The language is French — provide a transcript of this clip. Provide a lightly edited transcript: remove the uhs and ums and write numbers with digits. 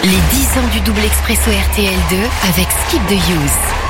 Les 10 ans du double expresso RTL2 avec Skip the Use.